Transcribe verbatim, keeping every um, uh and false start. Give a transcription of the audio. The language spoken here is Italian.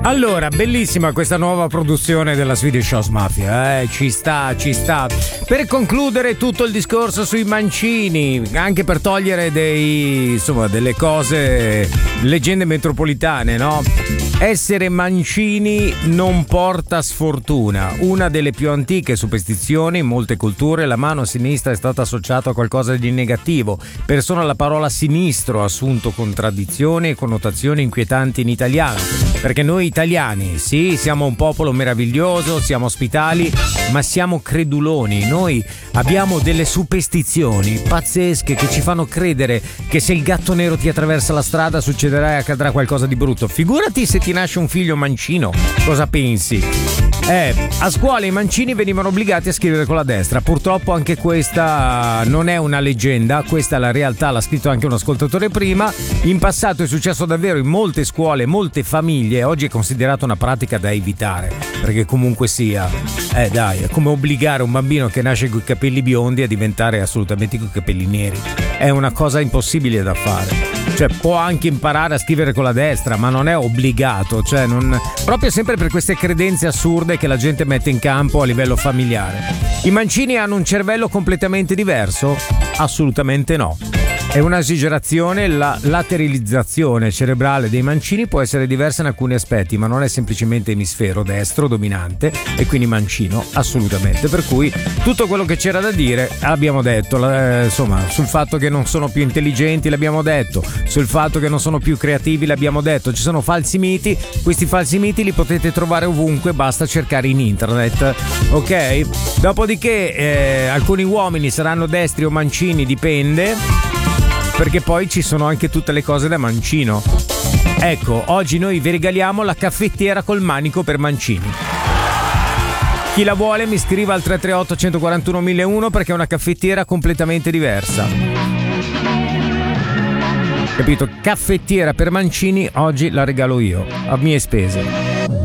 Allora, bellissima questa nuova produzione della Swedish House Mafia, eh? Ci sta, ci sta. Per concludere tutto il discorso sui mancini, anche per togliere dei, insomma, delle cose, leggende metropolitane, no? Essere mancini non porta sfortuna. Una delle più antiche superstizioni in molte culture, la mano sinistra è stata associata a qualcosa di negativo. Persino la parola sinistro ha assunto contraddizioni e connotazioni inquietanti in italiano. Perché noi italiani, sì, siamo un popolo meraviglioso, siamo ospitali, ma siamo creduloni. Noi abbiamo delle superstizioni pazzesche che ci fanno credere che se il gatto nero ti attraversa la strada succederà e accadrà qualcosa di brutto. Figurati se ti nasce un figlio mancino, cosa pensi? Eh, a scuola i mancini venivano obbligati a scrivere con la destra. Purtroppo anche questa non è una leggenda, questa è la realtà, l'ha scritto anche un ascoltatore prima. In passato è successo davvero in molte scuole, molte famiglie. Oggi è considerata una pratica da evitare, perché comunque sia, eh dai, è come obbligare un bambino che nasce con i capelli biondi a diventare assolutamente con i capelli neri. È una cosa impossibile da fare. Cioè può anche imparare a scrivere con la destra, ma non è obbligato, cioè non, proprio sempre per queste credenze assurde che la gente mette in campo a livello familiare. I mancini hanno un cervello completamente diverso? Assolutamente no. È un'esagerazione, la lateralizzazione cerebrale dei mancini può essere diversa in alcuni aspetti, ma non è semplicemente emisfero destro dominante e quindi mancino, assolutamente. Per cui tutto quello che c'era da dire l'abbiamo detto, eh, insomma, sul fatto che non sono più intelligenti l'abbiamo detto, sul fatto che non sono più creativi l'abbiamo detto. Ci sono falsi miti, questi falsi miti li potete trovare ovunque, basta cercare in internet, ok? Dopodiché eh, alcuni uomini saranno destri o mancini, dipende, perché poi ci sono anche tutte le cose da mancino. Ecco, oggi noi vi regaliamo la caffettiera col manico per mancini. Chi la vuole mi scriva al tre tre otto uno quattro uno mille uno perché è una caffettiera completamente diversa. Capito? Caffettiera per mancini, oggi la regalo io, a mie spese.